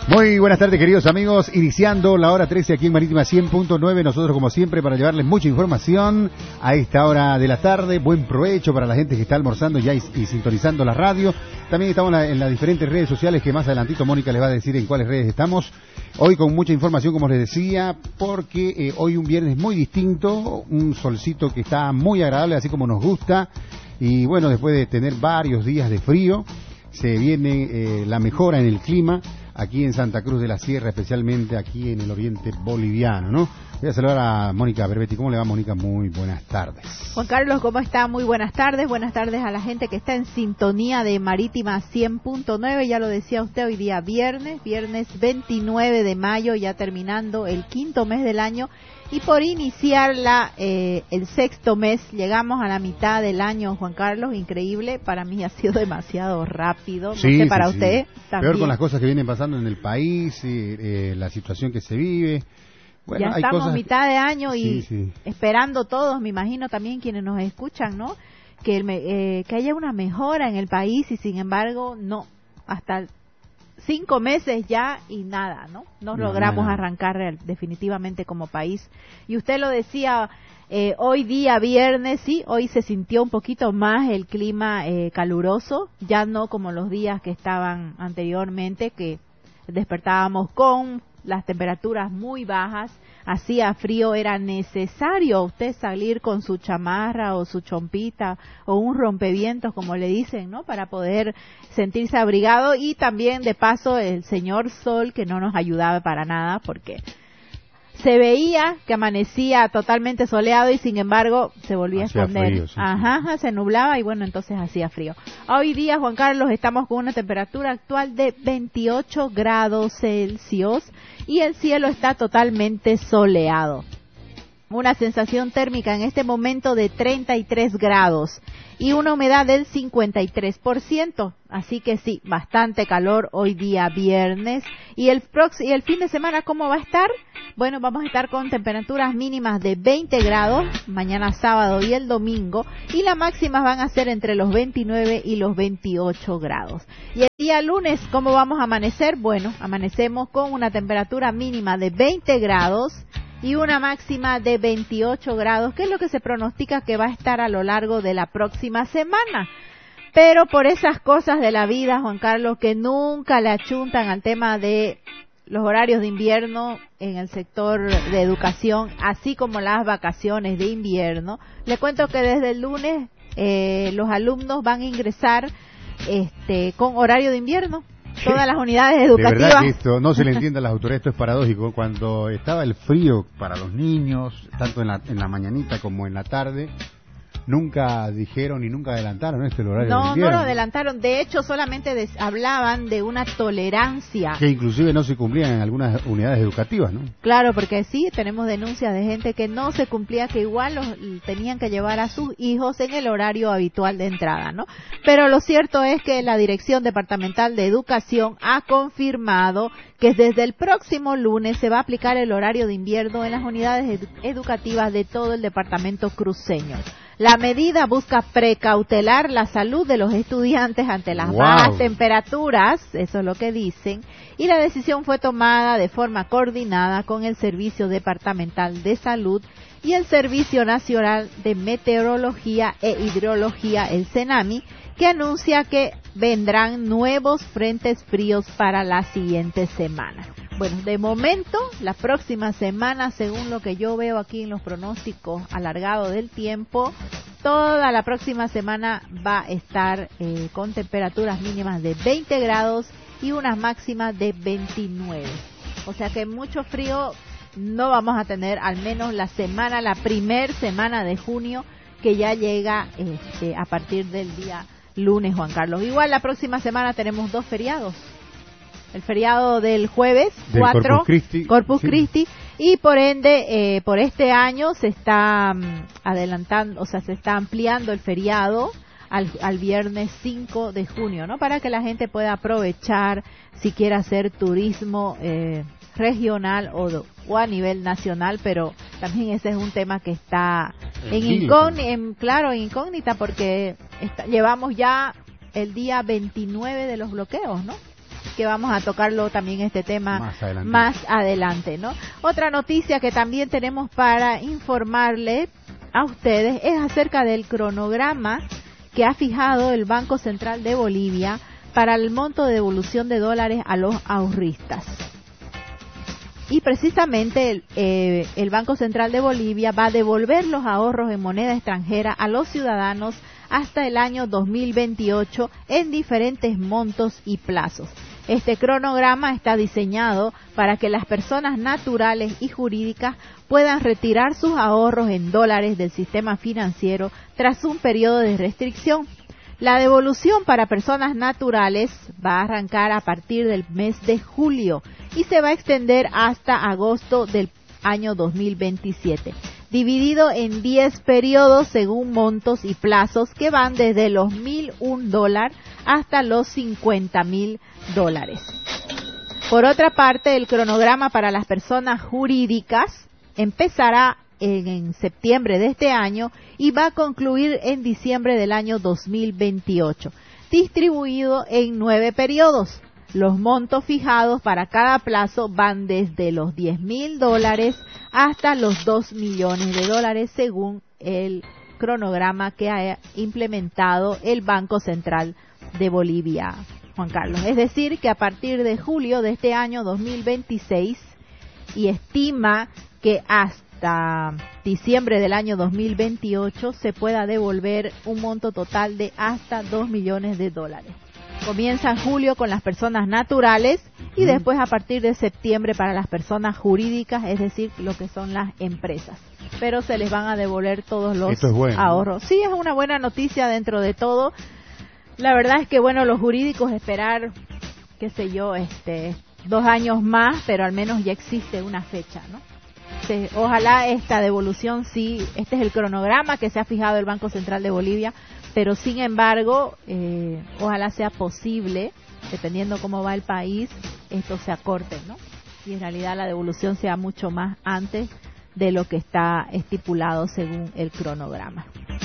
Muy buenas tardes, queridos amigos, iniciando la hora 13 aquí en Marítima 100.9, nosotros como siempre para llevarles mucha información a esta hora de la tarde. Buen provecho para la gente que está almorzando ya y sintonizando la radio. También estamos en las diferentes redes sociales que más adelantito Mónica les va a decir en cuáles redes estamos. Hoy con mucha información, como les decía, porque hoy un viernes muy distinto, un solcito que está muy agradable, así como nos gusta. Y bueno, después de tener varios días de frío, se viene la mejora en el clima aquí en Santa Cruz de la Sierra, especialmente aquí en el oriente boliviano, ¿no? Voy a saludar a Mónica Berbetti. ¿Cómo le va, Mónica? Muy buenas tardes. Juan Carlos, ¿cómo está? Muy buenas tardes. Buenas tardes a la gente que está en sintonía de Marítima 100.9. Ya lo decía usted, hoy día viernes 29 de mayo, ya terminando el quinto mes del año. Y por iniciar el sexto mes, llegamos a la mitad del año, Juan Carlos, increíble. Para mí ha sido demasiado rápido, no sé para usted. También. Peor con las cosas que vienen pasando en el país, la situación que se vive. Bueno, ya estamos mitad de año y esperando todos, me imagino también quienes nos escuchan, ¿no? Que haya una mejora en el país y sin embargo, no, hasta 5 meses ya y nada, ¿no? No logramos arrancar definitivamente como país. Y usted lo decía, hoy día viernes, sí, hoy se sintió un poquito más el clima caluroso, ya no como los días que estaban anteriormente, que despertábamos con las temperaturas muy bajas, hacía frío, era necesario usted salir con su chamarra o su chompita o un rompevientos, como le dicen, ¿no? Para poder sentirse abrigado, y también de paso el señor sol, que no nos ayudaba para nada porque se veía que amanecía totalmente soleado y sin embargo se volvía a esconder. Frío, sí, se nublaba y bueno, entonces hacía frío. Hoy día, Juan Carlos, estamos con una temperatura actual de 28 grados Celsius y el cielo está totalmente soleado. Una sensación térmica en este momento de 33 grados y una humedad del 53%. Así que sí, bastante calor hoy día viernes. Y el fin de semana, ¿cómo va a estar? Bueno, vamos a estar con temperaturas mínimas de 20 grados mañana sábado y el domingo, y las máximas van a ser entre los 29 y los 28 grados. Y el día lunes, ¿cómo vamos a amanecer? Bueno, amanecemos con una temperatura mínima de 20 grados y una máxima de 28 grados, que es lo que se pronostica que va a estar a lo largo de la próxima semana. Pero por esas cosas de la vida, Juan Carlos, que nunca le achuntan al tema de los horarios de invierno en el sector de educación, así como las vacaciones de invierno, le cuento que desde el lunes los alumnos van a ingresar con horario de invierno. Todas las unidades educativas. De verdad que esto no se le entiende a las autoridades, esto es paradójico. Cuando estaba el frío para los niños, tanto en la mañanita como en la tarde, nunca dijeron y nunca adelantaron el horario de invierno. No lo adelantaron. De hecho, solamente hablaban de una tolerancia. Que inclusive no se cumplían en algunas unidades educativas, ¿no? Claro, porque sí, tenemos denuncias de gente que no se cumplía, que igual tenían que llevar a sus hijos en el horario habitual de entrada, ¿no? Pero lo cierto es que la Dirección Departamental de Educación ha confirmado que desde el próximo lunes se va a aplicar el horario de invierno en las unidades educativas de todo el departamento cruceño. La medida busca precautelar la salud de los estudiantes ante las bajas temperaturas, eso es lo que dicen, y la decisión fue tomada de forma coordinada con el Servicio Departamental de Salud y el Servicio Nacional de Meteorología e Hidrología, el CENAMI, que anuncia que vendrán nuevos frentes fríos para la siguiente semana. Bueno, de momento, la próxima semana, según lo que yo veo aquí en los pronósticos alargados del tiempo, toda la próxima semana va a estar con temperaturas mínimas de 20 grados y unas máximas de 29. O sea que mucho frío no vamos a tener, al menos la primer semana de junio, que ya llega a partir del día lunes, Juan Carlos. Igual la próxima semana tenemos 2 feriados. El feriado del jueves, 4, Corpus Christi, y por ende, por este año se está adelantando, o sea, se está ampliando el feriado al viernes 5 de junio, ¿no? Para que la gente pueda aprovechar si quiere hacer turismo regional o a nivel nacional, pero también ese es un tema que está en incógnita, porque llevamos ya el día 29 de los bloqueos, ¿no? que vamos a tocarlo también este tema más adelante, ¿no? Otra noticia que también tenemos para informarle a ustedes es acerca del cronograma que ha fijado el Banco Central de Bolivia para el monto de devolución de dólares a los ahorristas. Y precisamente el Banco Central de Bolivia va a devolver los ahorros en moneda extranjera a los ciudadanos hasta el año 2028 en diferentes montos y plazos. Este cronograma está diseñado para que las personas naturales y jurídicas puedan retirar sus ahorros en dólares del sistema financiero tras un periodo de restricción. La devolución para personas naturales va a arrancar a partir del mes de julio y se va a extender hasta agosto del año 2027, dividido en 10 periodos según montos y plazos que van desde los $1.001 hasta los $50.000. Por otra parte, el cronograma para las personas jurídicas empezará en septiembre de este año y va a concluir en diciembre del año 2028, distribuido en 9 periodos. Los montos fijados para cada plazo van desde los $10.000 hasta los $2 millones según el cronograma que ha implementado el Banco Central de Bolivia, Juan Carlos. Es decir, que a partir de julio de este año 2026 y estima que hasta diciembre del año 2028 se pueda devolver un monto total de hasta $2 millones. Comienza en julio con las personas naturales y después a partir de septiembre para las personas jurídicas, es decir, lo que son las empresas. Pero se les van a devolver todos los ahorros. Sí, es una buena noticia dentro de todo. La verdad es que, bueno, los jurídicos esperar, qué sé yo, 2 años más, pero al menos ya existe una fecha, ¿no? Ojalá esta devolución, sí, este es el cronograma que se ha fijado el Banco Central de Bolivia, pero sin embargo, ojalá sea posible, dependiendo cómo va el país, esto se acorte, ¿no? Y en realidad la devolución sea mucho más antes de lo que está estipulado según el cronograma.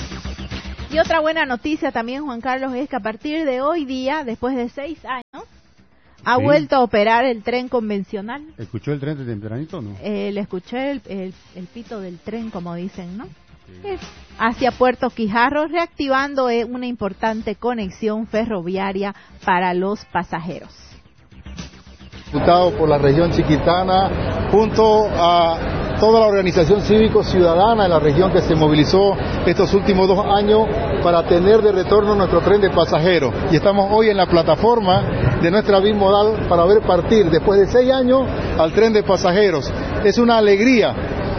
Y otra buena noticia también, Juan Carlos, es que a partir de hoy día, después de 6 años, ha vuelto a operar el tren convencional. ¿Escuchó el tren de tempranito o no? Le escuché el pito del tren, como dicen, ¿no? Hacia Puerto Quijarro, reactivando una importante conexión ferroviaria para los pasajeros. Diputado por la región chiquitana, junto a toda la organización cívico-ciudadana de la región que se movilizó estos últimos 2 años para tener de retorno nuestro tren de pasajeros. Y estamos hoy en la plataforma de nuestra bimodal para ver partir, después de 6 años, al tren de pasajeros. Es una alegría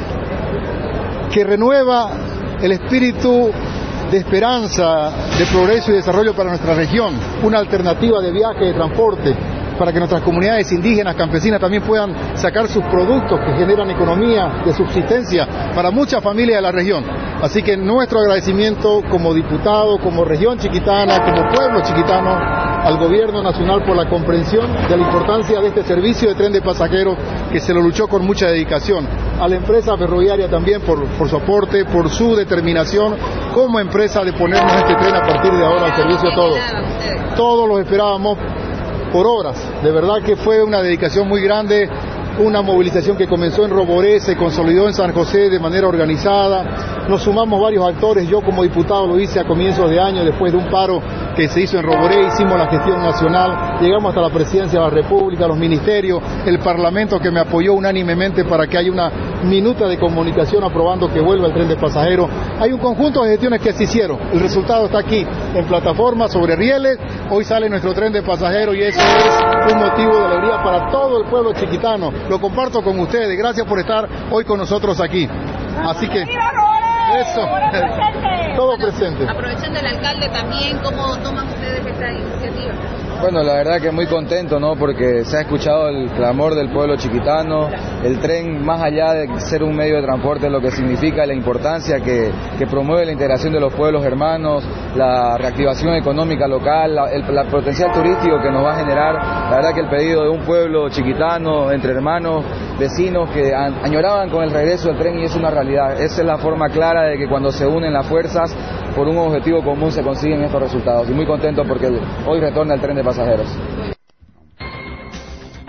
que renueva el espíritu de esperanza, de progreso y desarrollo para nuestra región, una alternativa de viaje, de transporte, para que nuestras comunidades indígenas, campesinas también puedan sacar sus productos que generan economía de subsistencia para muchas familias de la región. Así que nuestro agradecimiento como diputado, como región chiquitana, como pueblo chiquitano, al gobierno nacional por la comprensión de la importancia de este servicio de tren de pasajeros que se lo luchó con mucha dedicación. A la empresa ferroviaria también por su aporte, por su determinación como empresa de ponernos este tren a partir de ahora al servicio de todos. Todos los esperábamos por horas, de verdad que fue una dedicación muy grande, una movilización que comenzó en Roboré, se consolidó en San José de manera organizada, nos sumamos varios actores, yo como diputado lo hice a comienzos de año, después de un paro que se hizo en Roboré, hicimos la gestión nacional, llegamos hasta la Presidencia de la República, los ministerios, el Parlamento que me apoyó unánimemente para que haya una minuta de comunicación aprobando que vuelva el tren de pasajeros. Hay un conjunto de gestiones que se hicieron, el resultado está aquí, en plataforma sobre rieles, hoy sale nuestro tren de pasajeros y eso es un motivo de alegría para todo el pueblo chiquitano. Lo comparto con ustedes, gracias por estar hoy con nosotros aquí. Así que eso, todo presente. Aprovechando el alcalde también, ¿cómo toman ustedes esta iniciativa? Bueno, la verdad que muy contento, ¿no? Porque se ha escuchado el clamor del pueblo chiquitano, el tren, más allá de ser un medio de transporte, lo que significa la importancia que promueve la integración de los pueblos hermanos, la reactivación económica local, el potencial turístico que nos va a generar. La verdad que el pedido de un pueblo chiquitano, entre hermanos, vecinos que añoraban con el regreso del tren y es una realidad. Esa es la forma clara de que cuando se unen las fuerzas por un objetivo común se consiguen estos resultados. Y muy contento porque hoy retorna el tren de pasajeros.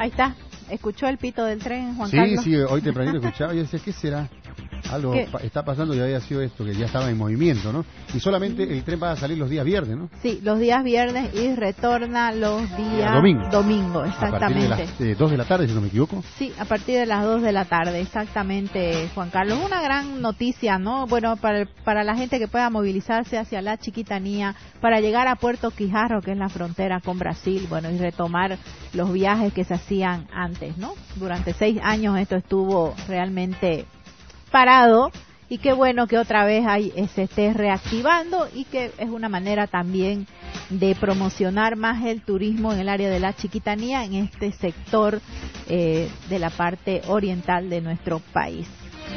Ahí está. ¿Escuchó el pito del tren, Juan Sí, Carlos? sí, hoy tempranito escuchaba y yo decía, ¿qué será? Algo está pasando y había sido esto, que ya estaba en movimiento, ¿no? Y solamente el tren va a salir los días viernes, ¿no? Sí, los días viernes y retorna los días domingo, exactamente. A partir de las 2 de la tarde, si no me equivoco. Sí, a partir de las 2 de la tarde, exactamente, Juan Carlos. Una gran noticia, ¿no? Bueno, para la gente que pueda movilizarse hacia la Chiquitanía, para llegar a Puerto Quijarro, que es la frontera con Brasil, bueno, y retomar los viajes que se hacían antes, ¿no? Durante 6 años esto estuvo realmente parado, y qué bueno que otra vez se esté reactivando, y que es una manera también de promocionar más el turismo en el área de la Chiquitanía, en este sector de la parte oriental de nuestro país.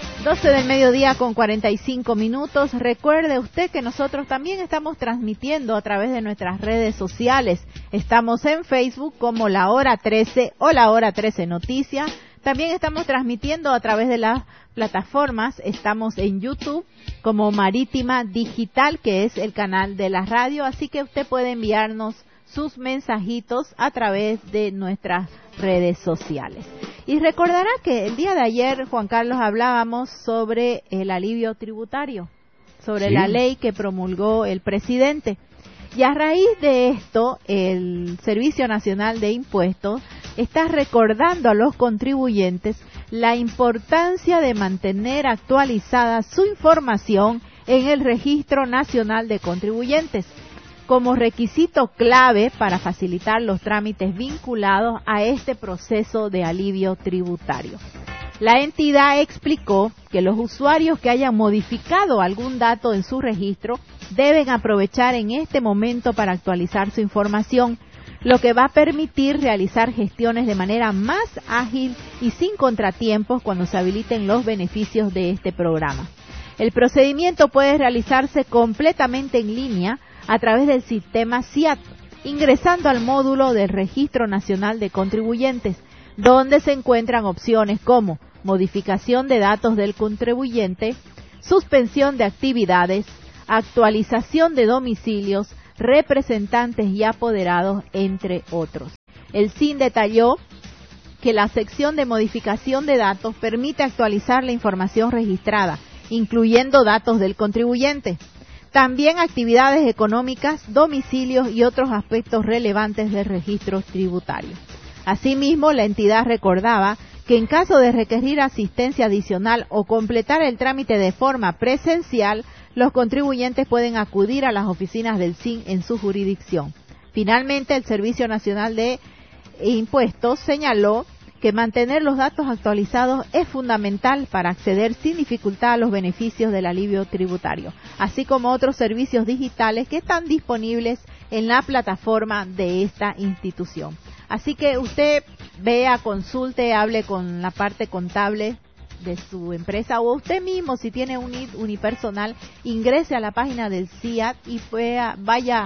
12 del mediodía con 45 minutos. Recuerde usted que nosotros también estamos transmitiendo a través de nuestras redes sociales. Estamos en Facebook como La Hora 13 o La Hora 13 Noticias. También estamos transmitiendo a través de las plataformas. Estamos en YouTube como Marítima Digital, que es el canal de la radio. Así que usted puede enviarnos sus mensajitos a través de nuestras redes sociales. Y recordará que el día de ayer, Juan Carlos, hablábamos sobre el alivio tributario, sobre la ley que promulgó el presidente. Y a raíz de esto, el Servicio Nacional de Impuestos está recordando a los contribuyentes la importancia de mantener actualizada su información en el Registro Nacional de Contribuyentes, como requisito clave para facilitar los trámites vinculados a este proceso de alivio tributario. La entidad explicó que los usuarios que hayan modificado algún dato en su registro deben aprovechar en este momento para actualizar su información, lo que va a permitir realizar gestiones de manera más ágil y sin contratiempos cuando se habiliten los beneficios de este programa. El procedimiento puede realizarse completamente en línea a través del sistema SIAT, ingresando al módulo del Registro Nacional de Contribuyentes, donde se encuentran opciones como modificación de datos del contribuyente, suspensión de actividades, actualización de domicilios, representantes y apoderados, entre otros. El SIN detalló que la sección de modificación de datos permite actualizar la información registrada, incluyendo datos del contribuyente. También actividades económicas, domicilios y otros aspectos relevantes del registro tributario. Asimismo, la entidad recordaba que en caso de requerir asistencia adicional o completar el trámite de forma presencial, los contribuyentes pueden acudir a las oficinas del SIN en su jurisdicción. Finalmente, el Servicio Nacional de Impuestos señaló que mantener los datos actualizados es fundamental para acceder sin dificultad a los beneficios del alivio tributario, así como otros servicios digitales que están disponibles en la plataforma de esta institución. Así que usted vea, consulte, hable con la parte contable de su empresa, o usted mismo, si tiene un unipersonal, ingrese a la página del SIAT y vaya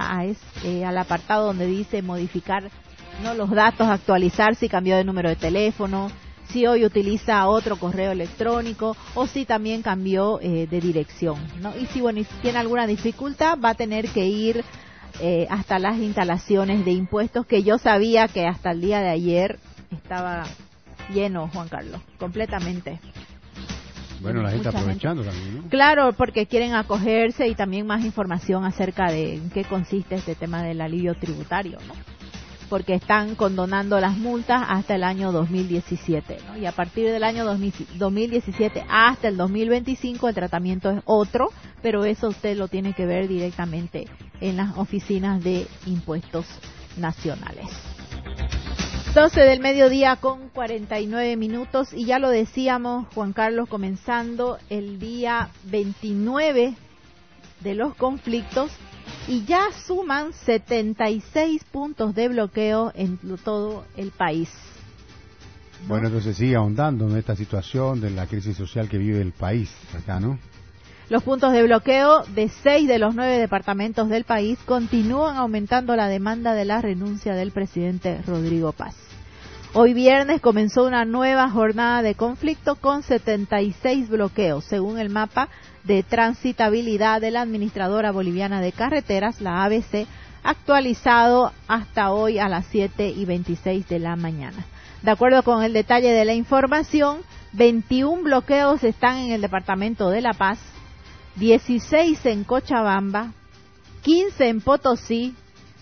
al apartado donde dice modificar, ¿no?, los datos, actualizar si cambió de número de teléfono, si hoy utiliza otro correo electrónico o si también cambió de dirección, ¿no? Y si tiene alguna dificultad, va a tener que ir hasta las instalaciones de impuestos, que yo sabía que hasta el día de ayer estaba lleno, Juan Carlos, completamente. Bueno, la gente aprovechando también, ¿no? Claro, porque quieren acogerse, y también más información acerca de en qué consiste este tema del alivio tributario, ¿no? Porque están condonando las multas hasta el año 2017, ¿no? Y a partir del año 2017 hasta el 2025 el tratamiento es otro, pero eso usted lo tiene que ver directamente en las oficinas de impuestos nacionales. 12 del mediodía con 49 minutos, y ya lo decíamos, Juan Carlos, comenzando el día 29 de los conflictos, y ya suman 76 puntos de bloqueo en todo el país. Bueno, entonces sigue ahondando en esta situación de la crisis social que vive el país acá, ¿no? Los puntos de bloqueo de 6 de los 9 departamentos del país continúan aumentando la demanda de la renuncia del presidente Rodrigo Paz. Hoy viernes comenzó una nueva jornada de conflicto con 76 bloqueos, según el mapa de transitabilidad de la Administradora Boliviana de Carreteras, la ABC, actualizado hasta hoy a las 7:26 de la mañana. De acuerdo con el detalle de la información, 21 bloqueos están en el departamento de La Paz, 16 en Cochabamba, 15 en Potosí,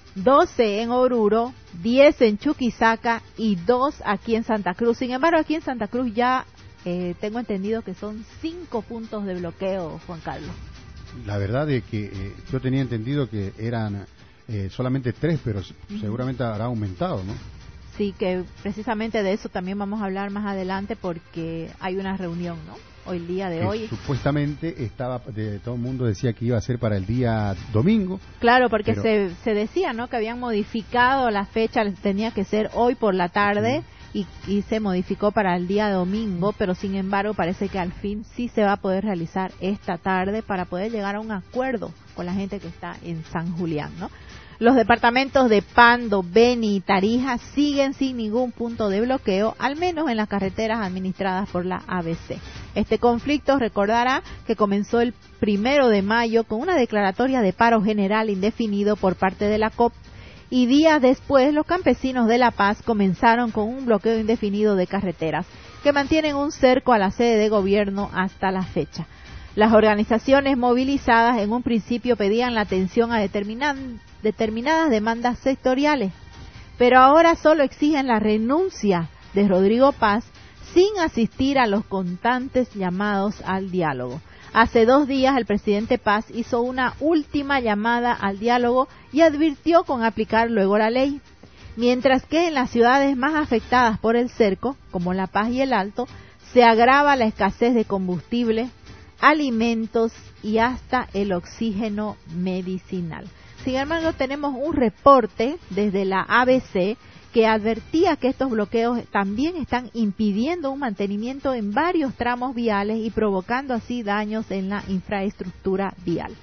12 en Oruro, 10 en Chuquisaca y 2 aquí en Santa Cruz. Sin embargo, aquí en Santa Cruz ya tengo entendido que son 5 puntos de bloqueo, Juan Carlos. La verdad es que yo tenía entendido que eran solamente 3, pero seguramente habrá aumentado, ¿no? Sí, que precisamente de eso también vamos a hablar más adelante porque hay una reunión, ¿no? Hoy, el día de hoy. Supuestamente todo el mundo decía que iba a ser para el día domingo. Claro, porque se decía, ¿no? Que habían modificado la fecha, tenía que ser hoy por la tarde y se modificó para el día domingo, pero sin embargo parece que al fin sí se va a poder realizar esta tarde para poder llegar a un acuerdo con la gente que está en San Julián, ¿no? Los departamentos de Pando, Beni y Tarija siguen sin ningún punto de bloqueo, al menos en las carreteras administradas por la ABC. Este conflicto, recordará, que comenzó el 1 de mayo con una declaratoria de paro general indefinido por parte de la COP, y días después los campesinos de La Paz comenzaron con un bloqueo indefinido de carreteras, que mantienen un cerco a la sede de gobierno hasta la fecha. Las organizaciones movilizadas en un principio pedían la atención a determinadas demandas sectoriales, pero ahora solo exigen la renuncia de Rodrigo Paz sin asistir a los constantes llamados al diálogo. Hace 2 días el presidente Paz hizo una última llamada al diálogo y advirtió con aplicar luego la ley, mientras que en las ciudades más afectadas por el cerco, como La Paz y El Alto, se agrava la escasez de combustible, alimentos y hasta el oxígeno medicinal. Sin embargo, tenemos un reporte desde la ABC que advertía que estos bloqueos también están impidiendo un mantenimiento en varios tramos viales y provocando así daños en la infraestructura vial.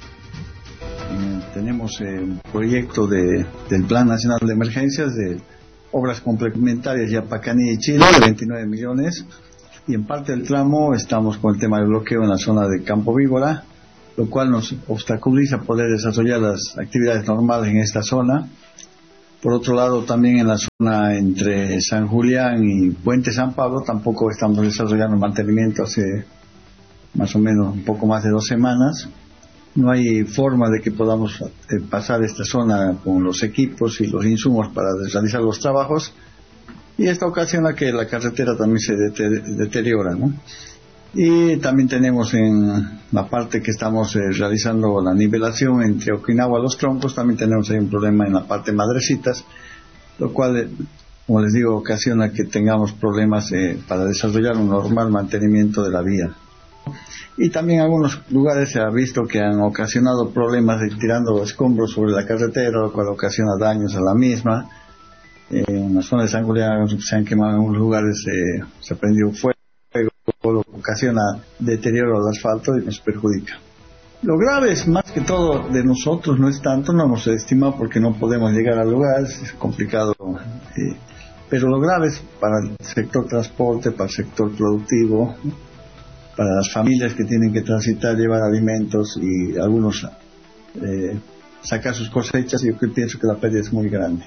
Tenemos un proyecto del Plan Nacional de Emergencias de obras complementarias Yapacaní y Chile de 29 millones. Y en parte del tramo estamos con el tema del bloqueo en la zona de Campo Víbora, lo cual nos obstaculiza poder desarrollar las actividades normales en esta zona. Por otro lado, también en la zona entre San Julián y Puente San Pablo tampoco estamos desarrollando mantenimiento hace más o menos un poco más de 2 semanas. No hay forma de que podamos pasar esta zona con los equipos y los insumos para realizar los trabajos. Y esto ocasiona que la carretera también se deteriora, ¿no? Y también tenemos en la parte que estamos realizando la nivelación entre Okinawa y Los Troncos, también tenemos ahí un problema en la parte Madrecitas, lo cual, como les digo, ocasiona que tengamos problemas para desarrollar un normal mantenimiento de la vía. Y también en algunos lugares se ha visto que han ocasionado problemas tirando escombros sobre la carretera, lo cual ocasiona daños a la misma. En la zona de San Julián se han quemado en algunos lugares, se ha prendido fuego, lo que ocasiona deterioro del asfalto y nos perjudica. Lo grave es más que todo de nosotros, no es tanto, no hemos estimado porque no podemos llegar al lugar, es complicado, pero lo grave es para el sector transporte, para el sector productivo, para las familias que tienen que transitar, llevar alimentos y algunos sacar sus cosechas. Yo pienso que la pérdida es muy grande.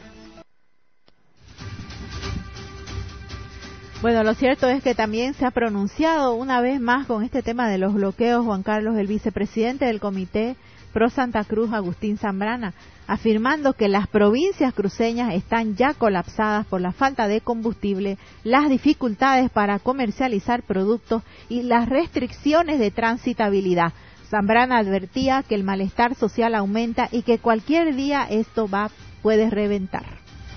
Bueno, lo cierto es que también se ha pronunciado una vez más con este tema de los bloqueos, Juan Carlos, el vicepresidente del Comité Pro Santa Cruz, Agustín Zambrana, afirmando que las provincias cruceñas están ya colapsadas por la falta de combustible, las dificultades para comercializar productos y las restricciones de transitabilidad. Zambrana advertía que el malestar social aumenta y que cualquier día esto puede reventar.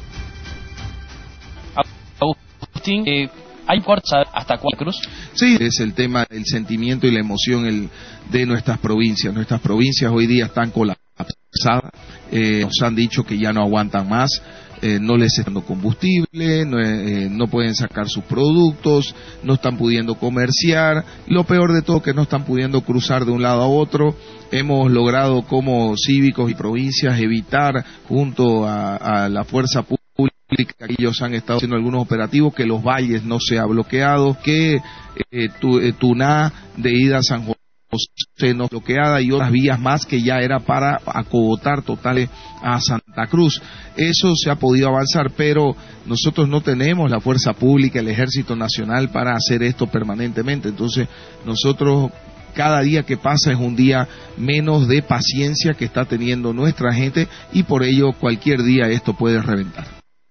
¿Hay corta hasta cuál cruz? Sí, es el tema, el sentimiento y la emoción de nuestras provincias. Nuestras provincias hoy día están colapsadas, nos han dicho que ya no aguantan más, no les están dando combustible, no pueden sacar sus productos, no están pudiendo comerciar, lo peor de todo que no están pudiendo cruzar de un lado a otro. Hemos logrado como cívicos y provincias evitar junto a la fuerza pública, ellos han estado haciendo algunos operativos, que los valles no se ha bloqueado, que Tuná de ida a San Seno bloqueada y otras vías más que ya era para acogotar totales a Santa Cruz. Eso se ha podido avanzar, pero nosotros no tenemos la fuerza pública, el Ejército Nacional para hacer esto permanentemente. Entonces nosotros, cada día que pasa es un día menos de paciencia que está teniendo nuestra gente, y por ello cualquier día esto puede reventar.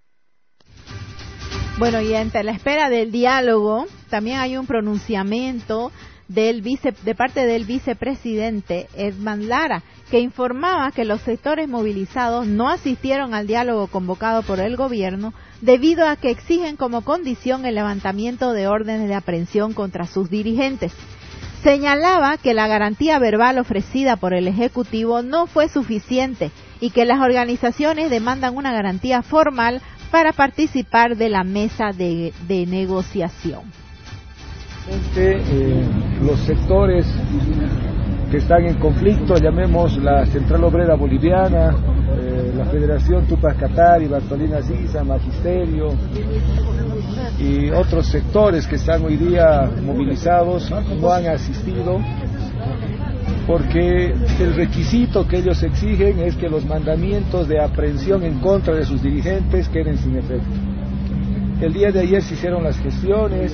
Bueno, y ante la espera del diálogo, también hay un pronunciamiento de parte del vicepresidente Edman Lara, que informaba que los sectores movilizados no asistieron al diálogo convocado por el gobierno debido a que exigen como condición el levantamiento de órdenes de aprehensión contra sus dirigentes. Señalaba que la garantía verbal ofrecida por el Ejecutivo no fue suficiente y que las organizaciones demandan una garantía formal para participar de la mesa de negociación. Los sectores que están en conflicto, llamemos la Central Obrera Boliviana, la Federación Tupac Katari, Bartolina Sisa, Magisterio y otros sectores que están hoy día movilizados, no han asistido porque el requisito que ellos exigen es que los mandamientos de aprehensión en contra de sus dirigentes queden sin efecto. El día de ayer se hicieron las gestiones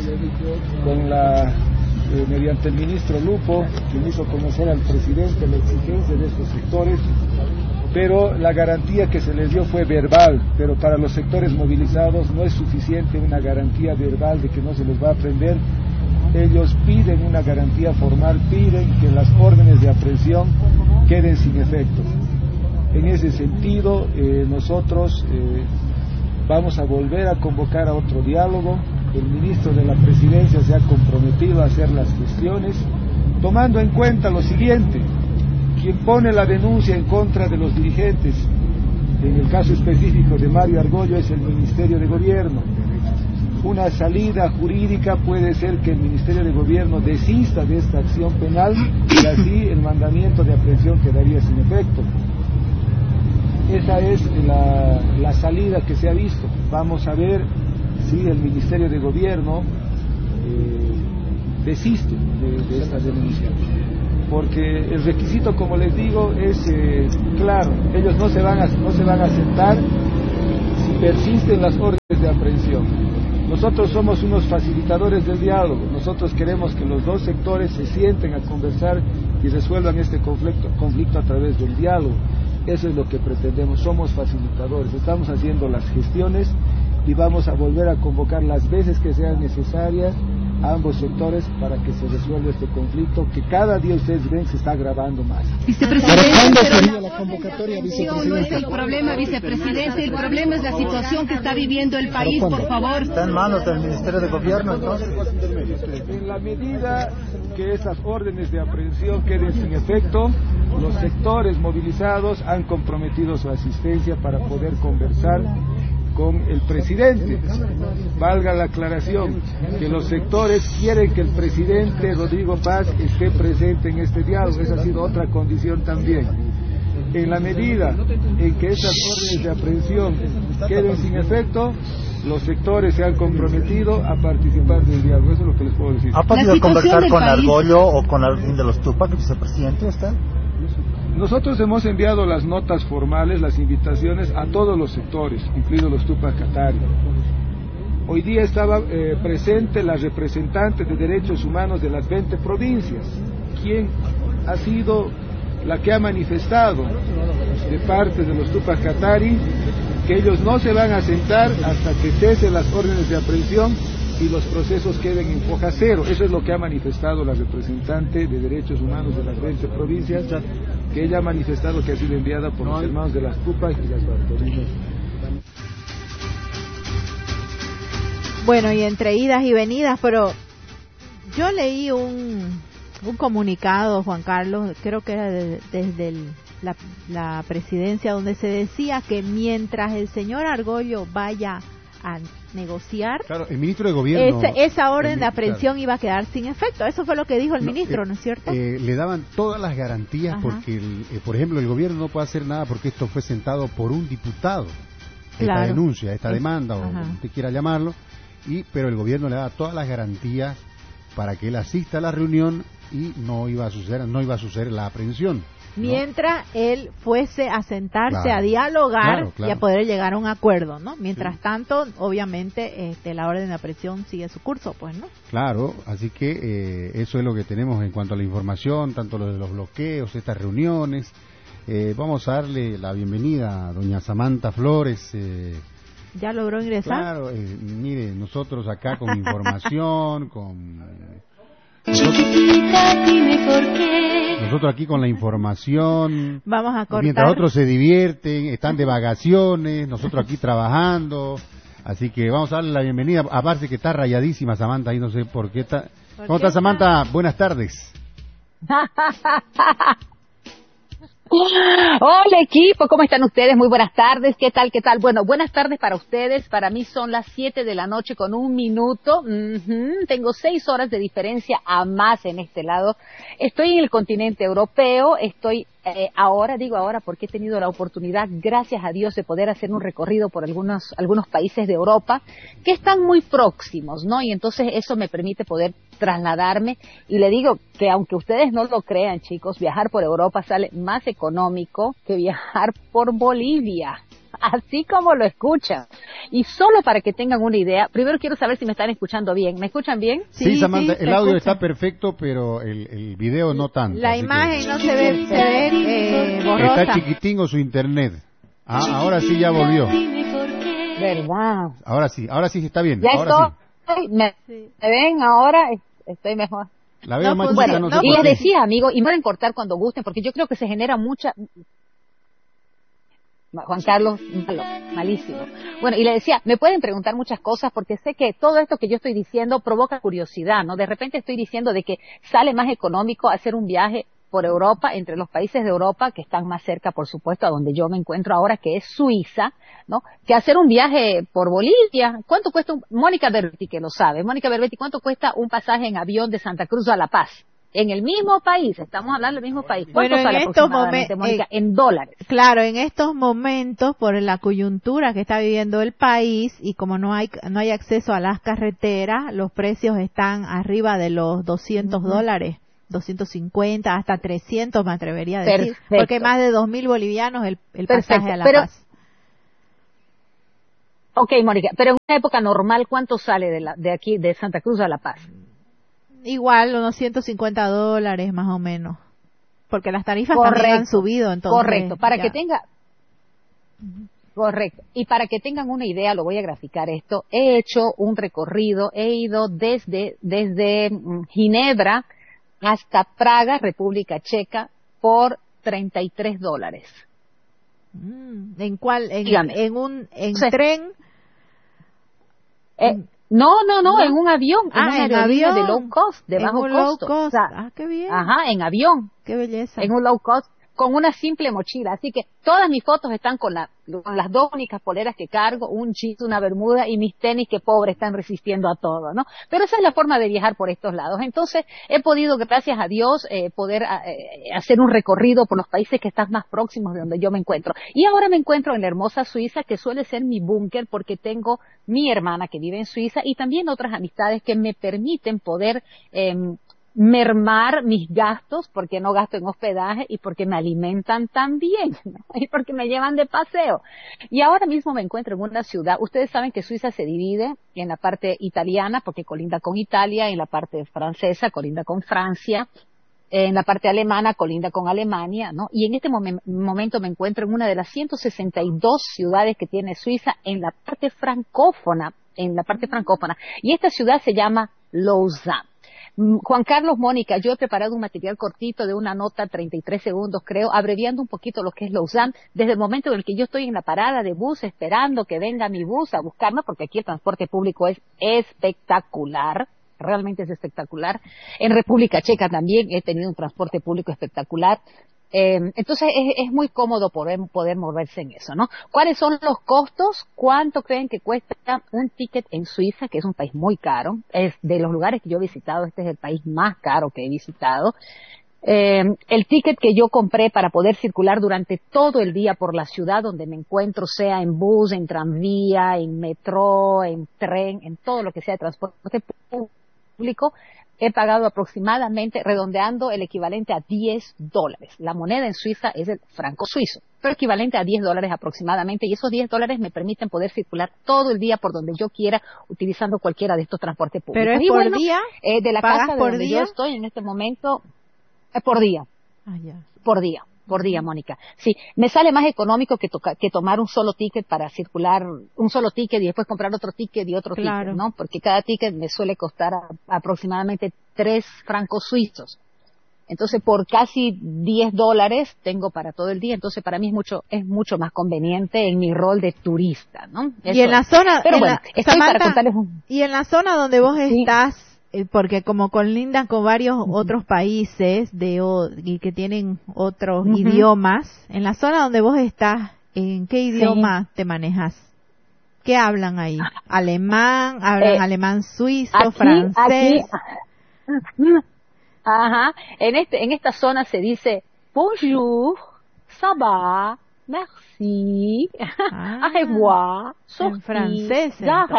mediante el ministro Lupo, quien hizo conocer al presidente la exigencia de estos sectores, pero la garantía que se les dio fue verbal, pero para los sectores movilizados no es suficiente una garantía verbal de que no se les va a prender. Ellos piden una garantía formal, piden que las órdenes de aprehensión queden sin efecto. En ese sentido, nosotros vamos a volver a convocar a otro diálogo. El ministro de la Presidencia se ha comprometido a hacer las gestiones, tomando en cuenta lo siguiente: quien pone la denuncia en contra de los dirigentes, en el caso específico de Mario Argollo, es el Ministerio de Gobierno. Una salida jurídica puede ser que el Ministerio de Gobierno desista de esta acción penal y así el mandamiento de aprehensión quedaría sin efecto. Esa es la salida que se ha visto. Vamos a ver si el Ministerio de Gobierno desiste de esta denuncia. Porque el requisito, como les digo, es claro. Ellos no se van a sentar si persisten las órdenes de aprehensión. Nosotros somos unos facilitadores del diálogo. Nosotros queremos que los dos sectores se sienten a conversar y resuelvan este conflicto a través del diálogo. Eso es lo que pretendemos. Somos facilitadores. Estamos haciendo las gestiones y vamos a volver a convocar las veces que sean necesarias a ambos sectores para que se resuelva este conflicto que cada día ustedes ven se está agravando más. Vicepresidente, pero la convocatoria, vicepresidente. No es el problema, vicepresidente, el problema es la situación que está viviendo el país, por favor. Está en manos del Ministerio de Gobierno, entonces. En la medida que esas órdenes de aprehensión queden sin efecto, los sectores movilizados han comprometido su asistencia para poder conversar con el presidente. Valga la aclaración que los sectores quieren que el presidente Rodrigo Paz esté presente en este diálogo. Esa ha sido otra condición también. En la medida en que esas órdenes de aprehensión queden sin efecto, los sectores se han comprometido a participar del diálogo. Eso es lo que les puedo decir. ¿Ha podido conversar con Argollo o con alguien de los Tupac, vicepresidente? ¿Está? Nosotros hemos enviado las notas formales, las invitaciones a todos los sectores, incluidos los Tupac Katari. Hoy día estaba presente la representante de derechos humanos de las 20 provincias, quien ha sido la que ha manifestado de parte de los Tupac Katari que ellos no se van a sentar hasta que cesen las órdenes de aprehensión y los procesos queden en foja cero. Eso es lo que ha manifestado la representante de derechos humanos de las 20 provincias, que ella ha manifestado que ha sido enviada por los hermanos de las Tupac y las Bartolinas. Bueno, y entre idas y venidas, pero yo leí un comunicado, Juan Carlos, creo que era desde la presidencia, donde se decía que mientras el señor Argollo vaya a negociar, claro, el ministro de Gobierno, esa orden de aprehensión iba a quedar sin efecto. Eso fue lo que dijo el ministro, ¿no es cierto? Le daban todas las garantías. Ajá. Porque, por ejemplo, el gobierno no puede hacer nada porque esto fue sentado por un diputado, esta denuncia, esta demanda, o como usted quiera llamarlo, pero el gobierno le da todas las garantías para que él asista a la reunión y no iba a suceder la aprehensión, ¿no? Mientras él fuese a sentarse, Claro. a dialogar Claro. y a poder llegar a un acuerdo, ¿no? Mientras tanto, obviamente, la orden de aprehensión sigue su curso, pues, ¿no? Claro, así que eso es lo que tenemos en cuanto a la información, tanto lo de los bloqueos, estas reuniones. Vamos a darle la bienvenida a doña Samantha Flores. ¿Ya logró ingresar? Claro, mire, nosotros acá con información, nosotros aquí con la información. Vamos a cortar. Mientras otros se divierten, están de vacaciones, nosotros aquí trabajando. Así que vamos a darle la bienvenida. Aparte que está rayadísima Samantha, ahí no sé por qué está. ¿Cómo está Samantha? Buenas tardes. Hola equipo, ¿cómo están ustedes? Muy buenas tardes, ¿qué tal? Bueno, buenas tardes para ustedes, para mí son las 7 de la noche con 1 minuto, tengo 6 horas de diferencia a más en este lado, estoy en el continente europeo, estoy digo ahora porque he tenido la oportunidad, gracias a Dios, de poder hacer un recorrido por algunos países de Europa que están muy próximos, ¿no? Y entonces eso me permite poder trasladarme y le digo que aunque ustedes no lo crean, chicos, viajar por Europa sale más económico que viajar por Bolivia. Así como lo escuchan. Y solo para que tengan una idea, primero quiero saber si me están escuchando bien. ¿Me escuchan bien? Sí, Samantha, el audio está perfecto, pero el video no tanto. La imagen no se ve borrosa. Está chiquitín o su internet. Ahora sí ya volvió. ¿Verdad? Ahora sí está bien. Ya ahora estoy, ¿me ven ahora? Estoy mejor. La veo más bueno, chica, no sé y por les qué. decía, amigo, y me pueden cortar cuando gusten, porque yo creo que se genera mucha... Juan Carlos, malísimo. Bueno, y le decía, me pueden preguntar muchas cosas porque sé que todo esto que yo estoy diciendo provoca curiosidad, ¿no? De repente estoy diciendo de que sale más económico hacer un viaje por Europa, entre los países de Europa, que están más cerca, por supuesto, a donde yo me encuentro ahora, que es Suiza, ¿no? Que hacer un viaje por Bolivia. ¿Cuánto cuesta Mónica Berbetti, que lo sabe? Mónica Berbetti, ¿cuánto cuesta un pasaje en avión de Santa Cruz a La Paz? En el mismo país, estamos hablando del mismo país. ¿Cuánto Bueno, sale en estos aproximadamente, Mónica, en dólares? Claro, en estos momentos, por la coyuntura que está viviendo el país y como no hay acceso a las carreteras, los precios están arriba de los $200, 250 hasta 300 me atrevería a decir, Perfecto. porque más de 2.000 bolivianos el pasaje a La Pero, Paz. Ok, Mónica, pero en una época normal, ¿cuánto sale de aquí, de Santa Cruz a La Paz? Igual, unos $150 más o menos, porque las tarifas también han subido, entonces. Correcto, para ya. que tenga... Correcto. Y para que tengan una idea, lo voy a graficar esto, he hecho un recorrido, he ido desde Ginebra hasta Praga, República Checa, por $33. ¿En cuál? Dígame. ¿En tren? No, en un avión, en avión de avión. low cost, de En bajo un low costo. cost. O sea, Qué bien. Ajá, en avión. Qué belleza. En un low cost, con una simple mochila. Así que todas mis fotos están con las 2 únicas poleras que cargo, un jeans, una bermuda y mis tenis que pobre están resistiendo a todo, ¿no? Pero esa es la forma de viajar por estos lados. Entonces he podido, gracias a Dios, poder hacer un recorrido por los países que están más próximos de donde yo me encuentro. Y ahora me encuentro en la hermosa Suiza, que suele ser mi búnker porque tengo mi hermana que vive en Suiza y también otras amistades que me permiten poder mermar mis gastos porque no gasto en hospedaje y porque me alimentan tan bien, ¿no? Y porque me llevan de paseo. Y ahora mismo me encuentro en una ciudad, ustedes saben que Suiza se divide en la parte italiana porque colinda con Italia, en la parte francesa colinda con Francia, en la parte alemana colinda con Alemania, ¿no? Y en este momento me encuentro en una de las 162 ciudades que tiene Suiza en la parte francófona, y esta ciudad se llama Lausanne. Juan Carlos, Mónica, yo he preparado un material cortito de una nota, 33 segundos creo, abreviando un poquito lo que es Lausanne, desde el momento en el que yo estoy en la parada de bus esperando que venga mi bus a buscarme, porque aquí el transporte público es espectacular, realmente es espectacular. En República Checa también he tenido un transporte público espectacular. Entonces es muy cómodo poder moverse en eso, ¿no? ¿Cuáles son los costos? ¿Cuánto creen que cuesta un ticket en Suiza, que es un país muy caro? Es de los lugares que yo he visitado, este es el país más caro que he visitado. El ticket que yo compré para poder circular durante todo el día por la ciudad donde me encuentro, sea en bus, en tranvía, en metro, en tren, en todo lo que sea de transporte público, público, he pagado aproximadamente, redondeando, el equivalente a $10. La moneda en Suiza es el franco suizo, pero equivalente a $10 aproximadamente, y esos $10 me permiten poder circular todo el día por donde yo quiera, utilizando cualquiera de estos transportes públicos. ¿Pero es y por bueno, día? De la ¿Pagas casa de por donde día? yo estoy en este momento, por día. Por día, Mónica. Sí, me sale más económico que tomar un solo ticket para circular, un solo ticket y después comprar otro ticket y otro ticket, ¿no? Porque cada ticket me suele costar aproximadamente 3 francos suizos. Entonces, por casi $10 tengo para todo el día. Entonces, para mí es mucho más conveniente en mi rol de turista, ¿no? Y en la zona, pero bueno, estoy Samantha, para contarles y en la zona donde vos estás, porque como colindan con varios otros países y que tienen otros idiomas, en la zona donde vos estás, ¿en qué idioma te manejas? ¿Qué hablan ahí? ¿Alemán? ¿Hablan alemán suizo, francés? Ajá. En esta zona se dice bonjour, ça va, merci, au revoir, en francés.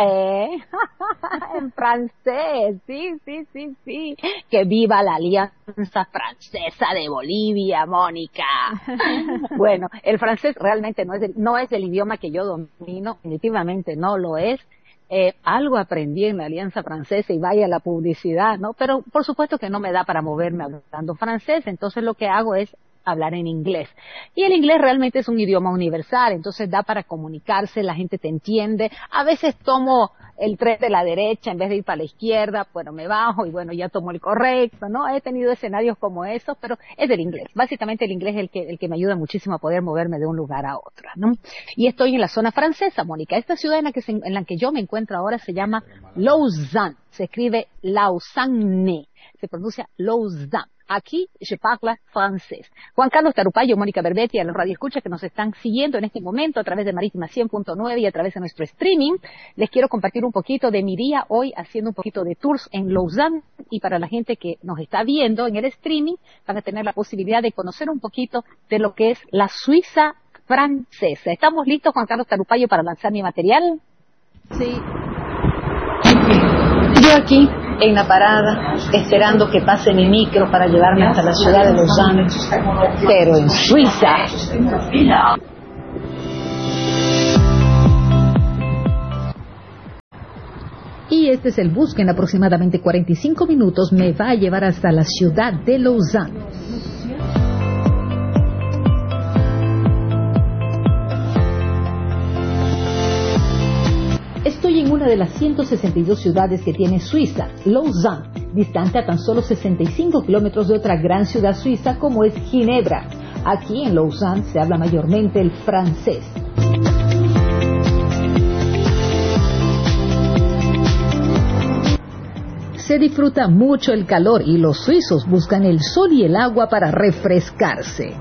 En francés, sí. Que viva la Alianza Francesa de Bolivia, Mónica. Bueno, el francés realmente no es el idioma que yo domino, definitivamente no lo es. Algo aprendí en la Alianza Francesa y vaya la publicidad, ¿no? Pero por supuesto que no me da para moverme hablando francés, entonces lo que hago es hablar en inglés. Y el inglés realmente es un idioma universal, entonces da para comunicarse, la gente te entiende. A veces tomo el tren de la derecha en vez de ir para la izquierda, bueno, me bajo y bueno, ya tomo el correcto, ¿no? He tenido escenarios como esos, pero es del inglés. Básicamente el inglés es el que me ayuda muchísimo a poder moverme de un lugar a otro, ¿no? Y estoy en la zona francesa, Mónica. Esta ciudad en la que yo me encuentro ahora se llama Lausanne. Se escribe Lausanne. Se pronuncia Lausanne. Aquí je parle francés. Juan Carlos Tarupayo, Mónica Berbetti, a los radioescuchas que nos están siguiendo en este momento a través de Marítima 100.9 y a través de nuestro streaming, les quiero compartir un poquito de mi día hoy haciendo un poquito de tours en Lausanne, y para la gente que nos está viendo en el streaming van a tener la posibilidad de conocer un poquito de lo que es la Suiza francesa. ¿Estamos listos, Juan Carlos Tarupayo, para lanzar mi material? Sí. Yo aquí en la parada, esperando que pase mi micro para llevarme hasta la ciudad de Lausanne, pero en Suiza. Y este es el bus que en aproximadamente 45 minutos me va a llevar hasta la ciudad de Lausanne. Estoy en una de las 162 ciudades que tiene Suiza, Lausanne, distante a tan solo 65 kilómetros de otra gran ciudad suiza como es Ginebra. Aquí en Lausanne se habla mayormente el francés. Se disfruta mucho el calor y los suizos buscan el sol y el agua para refrescarse.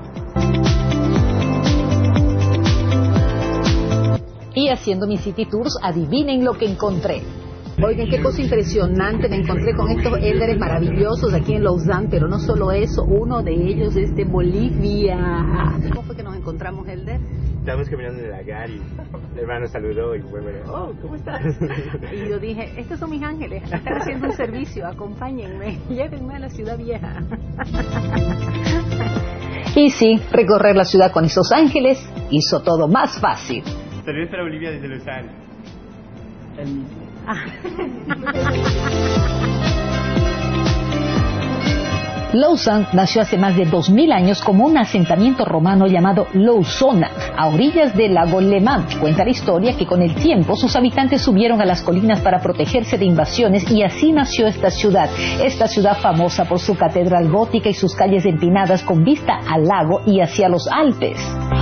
Y haciendo mis city tours, adivinen lo que encontré. Oigan, qué cosa impresionante, me encontré con estos élderes maravillosos aquí en Lausanne, pero no solo eso, uno de ellos es de Bolivia. ¿Cómo fue que nos encontramos, Elder? Estábamos caminando en el lagar y el hermano saludó y fue, bueno, oh, ¿cómo estás? Y yo dije, estos son mis ángeles, están haciendo un servicio, acompáñenme, llévenme a la ciudad vieja. Y sí, recorrer la ciudad con esos ángeles hizo todo más fácil. Saludos para Bolivia desde Lausanne. El mismo. Lausanne nació hace más de 2000 años como un asentamiento romano llamado Lausona, a orillas del lago Le Mans. Cuenta la historia que con el tiempo sus habitantes subieron a las colinas para protegerse de invasiones y así nació esta ciudad famosa por su catedral gótica y sus calles empinadas con vista al lago y hacia los Alpes.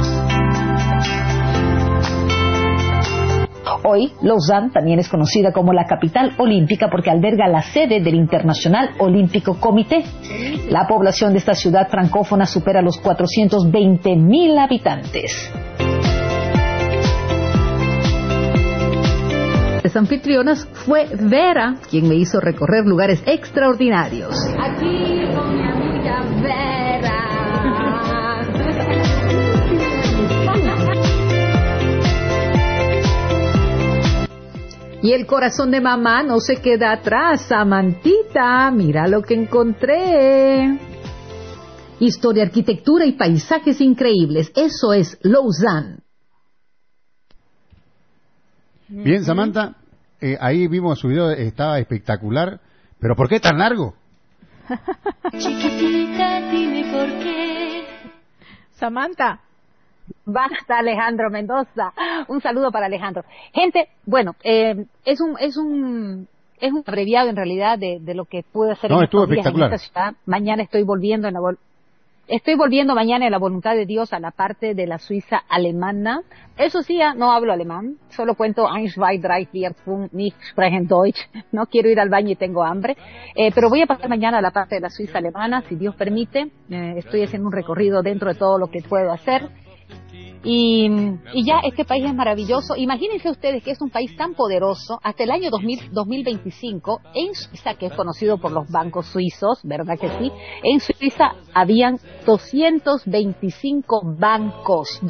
Hoy, Lausanne también es conocida como la capital olímpica porque alberga la sede del Internacional Olímpico Comité. La población de esta ciudad francófona supera los 420,000 habitantes. Las anfitrionas fue Vera quien me hizo recorrer lugares extraordinarios. Aquí con mi amiga Vera. Y el corazón de mamá no se queda atrás. Samantita, mira lo que encontré. Historia, arquitectura y paisajes increíbles. Eso es Lausanne. Bien, Samantha, ahí vimos su video, estaba espectacular. ¿Pero por qué tan largo? Chiquitita, dime por qué. Samantha. Basta, Alejandro Mendoza. Un saludo para Alejandro. Gente, bueno, es un abreviado en realidad de lo que pude hacer en estuvo estos días espectacular. en esta ciudad. Mañana estoy volviendo mañana en la voluntad de Dios a la parte de la Suiza alemana. Eso sí, no hablo alemán, solo cuento 1, 2, 3, 4, 5, nicht sprechen Deutsch. No quiero ir al baño y tengo hambre. Pero voy a pasar mañana a la parte de la Suiza alemana, si Dios permite. Estoy haciendo un recorrido dentro de todo lo que puedo hacer. Y ya este país es maravilloso. Imagínense ustedes que es un país tan poderoso. Hasta el año 2025 en Suiza, que es conocido por los bancos suizos, ¿verdad que sí? En Suiza habían 225 bancos,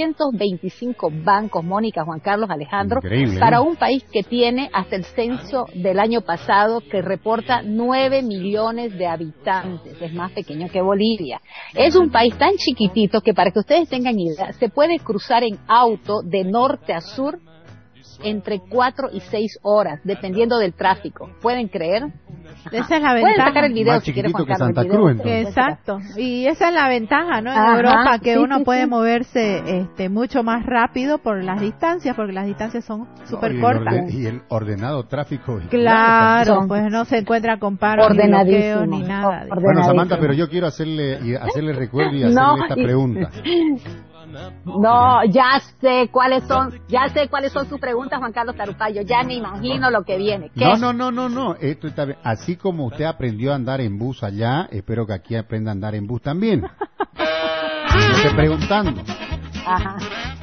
Mónica, Juan Carlos, Alejandro. Increíble, para un país que tiene hasta el censo del año pasado, que reporta 9 millones de habitantes. Es más pequeño que Bolivia. Es un país tan chiquitito que, para que ustedes tengan idea, se puede cruzar en auto de norte a sur entre 4 y 6 horas, dependiendo del tráfico. ¿Pueden creer? Esa es la Pueden ventaja. sacar el video Más si quieren, chiquitito Juan que Carlos. Santa Cruz, entonces. Exacto. Y esa es la ventaja, ¿no? En Ajá, Europa, que sí, uno sí, puede sí. moverse mucho más rápido por las distancias, porque las distancias son súper cortas. Y el ordenado tráfico. Claro, pues no se encuentra con paros, ni bloqueos, ni nada. Bueno, Samantha, pero yo quiero hacerle recuerdo y hacerle esta pregunta. No, ya sé cuáles son sus preguntas, Juan Carlos Tarupayo. Ya me imagino lo que viene. ¿Qué? No. Esto está bien. Así como usted aprendió a andar en bus allá, espero que aquí aprenda a andar en bus también. Yo estoy preguntando. Ajá.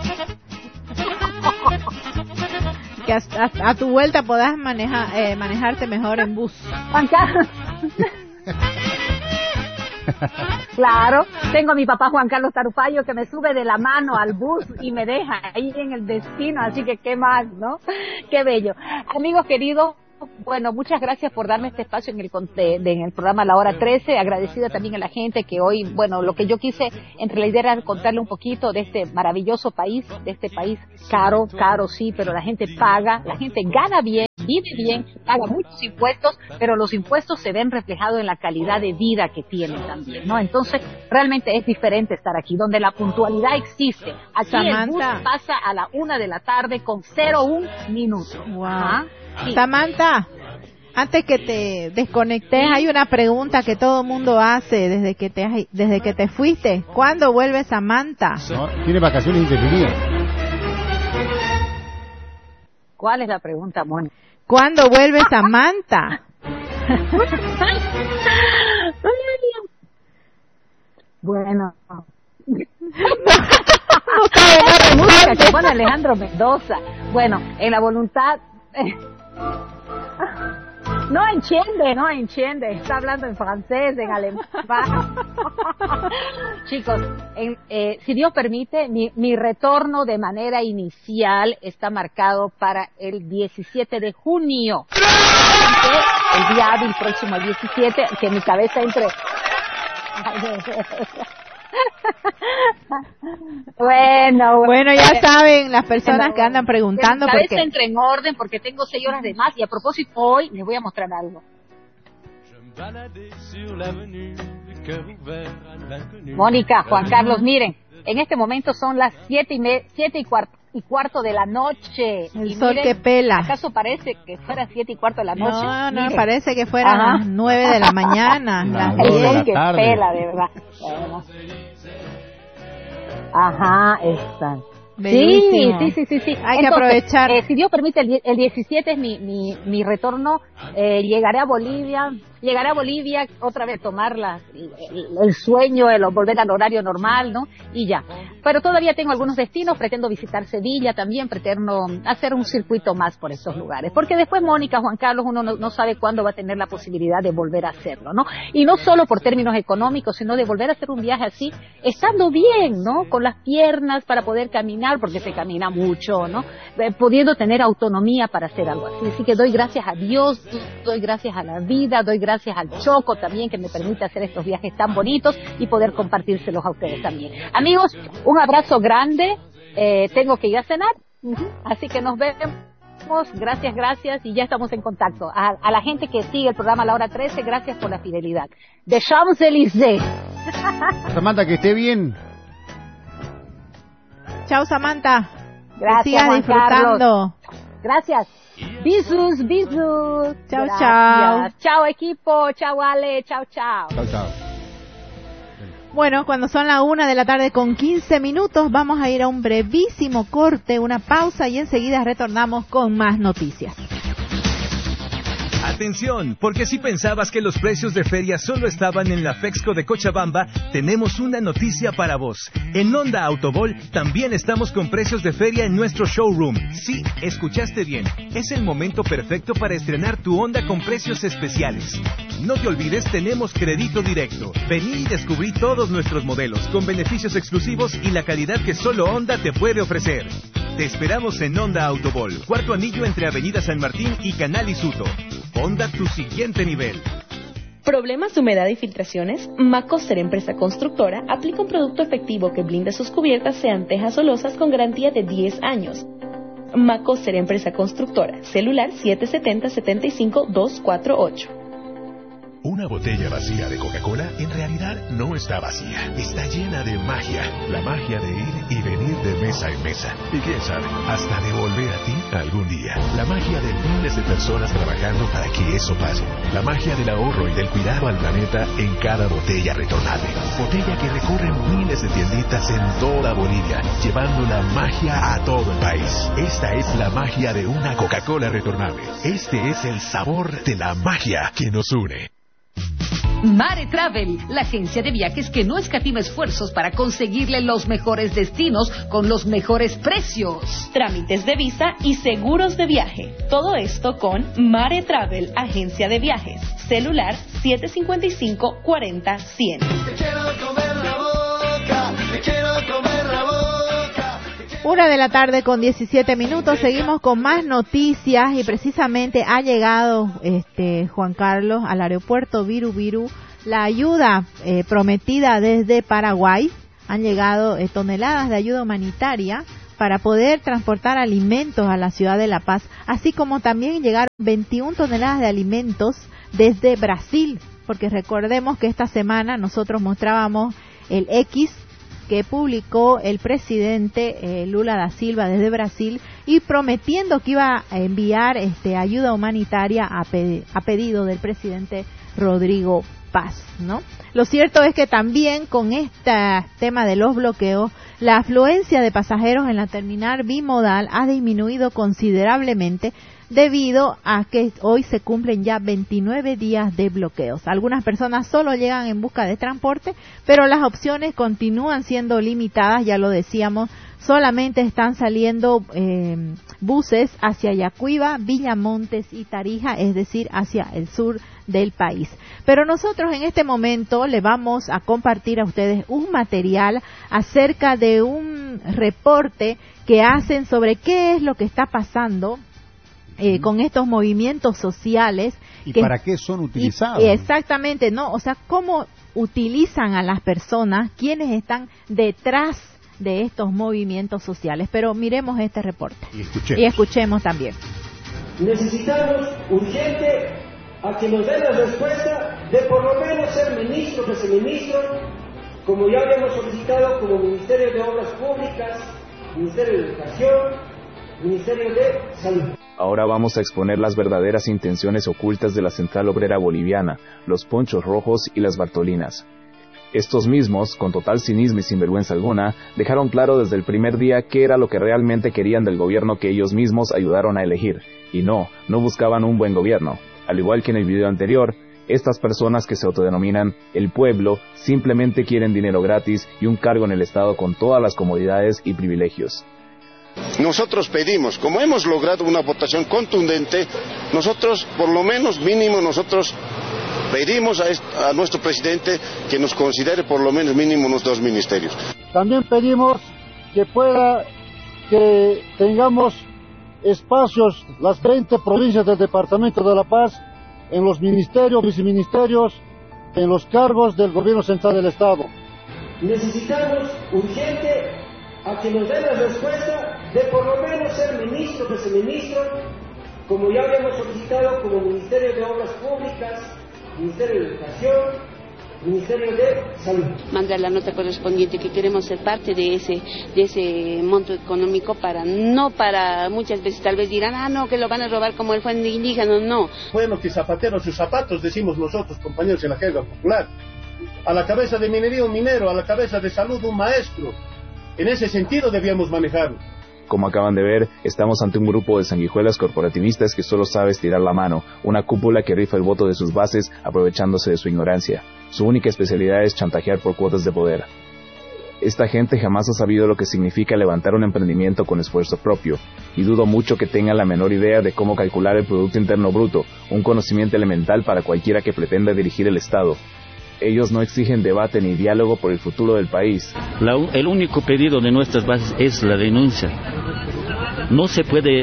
Que a tu vuelta puedas manejarte mejor en bus. Juan Carlos. Claro, tengo a mi papá Juan Carlos Tarupayo que me sube de la mano al bus y me deja ahí en el destino, así que qué más, ¿no? Qué bello. Amigos queridos, bueno, muchas gracias por darme este espacio en el programa La Hora 13, agradecida también a la gente que hoy, bueno, lo que yo quise, entre la idea era contarle un poquito de este maravilloso país, de este país caro sí, pero la gente paga, la gente gana bien, vive bien, paga muchos impuestos, pero los impuestos se ven reflejados en la calidad de vida que tienen también, ¿no? Entonces, realmente es diferente estar aquí, donde la puntualidad existe. Aquí Samantha. el bus pasa a la 1 de la tarde con 0,1 minuto. Wow. Ajá. Sí. Samantha, antes que te desconectes, hay una pregunta que todo mundo hace desde que te fuiste. ¿Cuándo vuelve Samantha? No, tiene vacaciones indefinidas. ¿Cuál es la pregunta, Mónica? ¿Cuándo vuelve Samantha? Bueno. No sabe nada de música que pone Alejandro Mendoza. Bueno, en la voluntad... No entiende, está hablando en francés, en alemán. Chicos, si Dios permite, mi retorno de manera inicial está marcado para el 17 de junio. El día hábil próximo, el 17, que mi cabeza entre... Bueno, ya saben las personas que andan preguntando mi cabeza porque entra en orden porque tengo 6 horas de más y a propósito hoy les voy a mostrar algo. Mónica, Juan Carlos, miren, en este momento son las 7:15 de la noche. El y sol miren, que pela. ¿acaso parece que fuera 7:15 de la noche? No, Miren. parece que fueran las 9 de la mañana, las El 10. sol que pela, de verdad. Bueno. Ajá, están. Bellísimo. Sí. Hay que aprovechar. Si Dios permite, el 17 es mi retorno. Llegaré a Bolivia llegar a Bolivia, otra vez tomar el sueño, el volver al horario normal, ¿no? Y ya. Pero todavía tengo algunos destinos, pretendo visitar Sevilla también, pretendo hacer un circuito más por esos lugares. Porque después, Mónica, Juan Carlos, uno no sabe cuándo va a tener la posibilidad de volver a hacerlo, ¿no? Y no solo por términos económicos, sino de volver a hacer un viaje así, estando bien, ¿no? Con las piernas para poder caminar, porque se camina mucho, ¿no? Pudiendo tener autonomía para hacer algo así. Así que doy gracias a Dios, doy gracias a la vida, doy gracias al Choco también, que me permite hacer estos viajes tan bonitos y poder compartírselos a ustedes también. Amigos, un abrazo grande, tengo que ir a cenar, así que nos vemos. Gracias, y ya estamos en contacto. A la gente que sigue el programa a la hora 13, gracias por la fidelidad. De Champs-Élysées. Samantha, que esté bien. Chao, Samantha. Gracias, que sigas Juan disfrutando. Carlos. Gracias. Bisus. Chao, gracias. chao. Chao, equipo. Chao, Ale. Chao. Chao. Bueno, cuando son la 1:15 p.m, vamos a ir a un brevísimo corte, una pausa, y enseguida retornamos con más noticias. Atención, porque si pensabas que los precios de feria solo estaban en la Fexco de Cochabamba, tenemos una noticia para vos. En Honda Autobol también estamos con precios de feria en nuestro showroom. Sí, escuchaste bien. Es el momento perfecto para estrenar tu Honda con precios especiales. No te olvides, tenemos crédito directo. Vení y descubrí todos nuestros modelos, con beneficios exclusivos y la calidad que solo Honda te puede ofrecer. Te esperamos en Honda Autobol, cuarto anillo entre Avenida San Martín y Canal Isuto. Honda, tu siguiente nivel. ¿Problemas de humedad y filtraciones? Macoster, empresa constructora, aplica un producto efectivo que blinda sus cubiertas, sean tejas o losas, con garantía de 10 años. Macoster, empresa constructora, celular 770-75-248. Una botella vacía de Coca-Cola en realidad no está vacía, está llena de magia, la magia de ir y venir de mesa en mesa, y quién sabe, hasta de volver a ti algún día, la magia de miles de personas trabajando para que eso pase, la magia del ahorro y del cuidado al planeta en cada botella retornable, botella que recorre miles de tienditas en toda Bolivia, llevando la magia a todo el país. Esta es la magia de una Coca-Cola retornable, este es el sabor de la magia que nos une. Mare Travel, la agencia de viajes que no escatima esfuerzos para conseguirle los mejores destinos con los mejores precios. Trámites de visa y seguros de viaje. Todo esto con Mare Travel, agencia de viajes. Celular 755-40-100. Te quiero comer la boca, te quiero comer la boca. 1:17 p.m, seguimos con más noticias y precisamente ha llegado Juan Carlos al aeropuerto Viru Viru la ayuda prometida desde Paraguay. Han llegado toneladas de ayuda humanitaria para poder transportar alimentos a la ciudad de La Paz, así como también llegaron 21 toneladas de alimentos desde Brasil, porque recordemos que esta semana nosotros mostrábamos el X que publicó el presidente Lula da Silva desde Brasil, y prometiendo que iba a enviar ayuda humanitaria a pedido del presidente Rodrigo Paz, ¿no? Lo cierto es que también con este tema de los bloqueos, la afluencia de pasajeros en la terminal bimodal ha disminuido considerablemente debido a que hoy se cumplen ya 29 días de bloqueos. Algunas personas solo llegan en busca de transporte, pero las opciones continúan siendo limitadas, ya lo decíamos, solamente están saliendo buses hacia Yacuiba, Villamontes y Tarija, es decir, hacia el sur del país. Pero nosotros en este momento le vamos a compartir a ustedes un material acerca de un reporte que hacen sobre qué es lo que está pasando con estos movimientos sociales. ¿Y para qué son utilizados? Exactamente, ¿no? O sea, cómo utilizan a las personas, quienes están detrás de estos movimientos sociales. Pero miremos este reporte. Y escuchemos también. Necesitamos urgente a que nos den la respuesta de por lo menos ser ministro, viceministro, como ya habíamos solicitado como Ministerio de Obras Públicas, Ministerio de Educación, Ministerio de Salud. Ahora vamos a exponer las verdaderas intenciones ocultas de la Central Obrera Boliviana, los Ponchos Rojos y las Bartolinas. Estos mismos, con total cinismo y sinvergüenza alguna, dejaron claro desde el primer día qué era lo que realmente querían del gobierno que ellos mismos ayudaron a elegir. Y no buscaban un buen gobierno. Al igual que en el video anterior, Estas personas que se autodenominan el pueblo simplemente quieren dinero gratis y un cargo en el Estado con todas las comodidades y privilegios. Nosotros pedimos, como hemos logrado una votación contundente, nosotros, por lo menos mínimo, nosotros pedimos a nuestro presidente que nos considere por lo menos mínimo unos 2 ministerios. También pedimos que tengamos espacios, las 20 provincias del Departamento de La Paz, en los ministerios, viceministerios, en los cargos del gobierno central del Estado. Necesitamos urgente a que nos den la respuesta de por lo menos ser ministro, viceministro, como ya habíamos solicitado como Ministerio de Obras Públicas, Ministerio de Educación, Ministerio de Salud. Mandar la nota correspondiente que queremos ser parte de ese monto económico no para muchas veces tal vez dirán, no, que lo van a robar como el fondo indígena, no. Bueno, que zapatero sus zapatos, decimos nosotros, compañeros, en la jerga popular. A la cabeza de minería un minero, a la cabeza de salud un maestro. En ese sentido debíamos manejarlo. Como acaban de ver, estamos ante un grupo de sanguijuelas corporativistas que solo sabe estirar la mano, una cúpula que rifa el voto de sus bases aprovechándose de su ignorancia. Su única especialidad es chantajear por cuotas de poder. Esta gente jamás ha sabido lo que significa levantar un emprendimiento con esfuerzo propio, y dudo mucho que tengan la menor idea de cómo calcular el Producto Interno Bruto, un conocimiento elemental para cualquiera que pretenda dirigir el Estado. Ellos no exigen debate ni diálogo por el futuro del país. El único pedido de nuestras bases es la denuncia. No se puede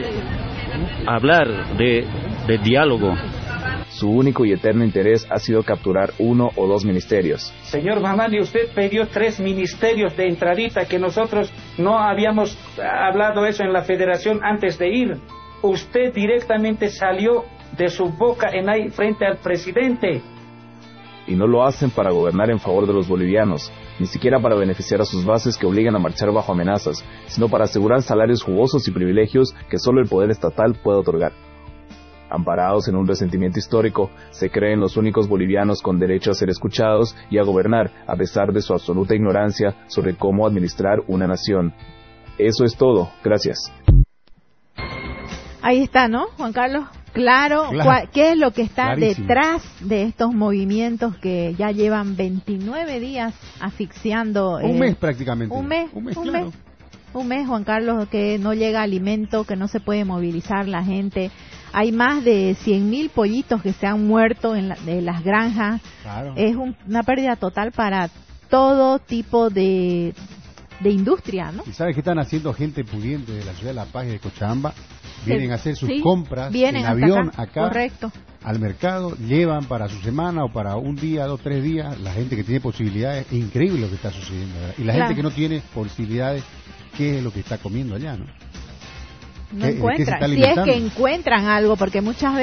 hablar de diálogo. Su único y eterno interés ha sido capturar 1 o 2 ministerios. Señor Mamani, usted pidió 3 ministerios de entradita, que nosotros no habíamos hablado eso en la federación antes de ir. Usted directamente salió de su boca ahí frente al presidente. Y no lo hacen para gobernar en favor de los bolivianos, ni siquiera para beneficiar a sus bases que obligan a marchar bajo amenazas, sino para asegurar salarios jugosos y privilegios que solo el poder estatal puede otorgar. Amparados en un resentimiento histórico, se creen los únicos bolivianos con derecho a ser escuchados y a gobernar, a pesar de su absoluta ignorancia sobre cómo administrar una nación. Eso es todo. Gracias. Ahí está, ¿no, Juan Carlos? Claro. ¿Qué es lo que está detrás de estos movimientos que ya llevan 29 días asfixiando? Un mes prácticamente. Un mes, Juan Carlos, que no llega alimento, que no se puede movilizar la gente. Hay más de 100.000 pollitos que se han muerto en las granjas. Claro. Es una pérdida total para todo tipo de industria, ¿no? ¿Y sabes qué están haciendo gente pudiente de la ciudad de La Paz y de Cochabamba? Vienen a hacer sus compras en avión acá correcto, al mercado, llevan para su semana o para un día, 2, 3 días, la gente que tiene posibilidades. Es increíble lo que está sucediendo, ¿verdad? Y la gente que no tiene posibilidades, ¿qué es lo que está comiendo allá, no? No encuentran, si es que encuentran algo, porque muchas veces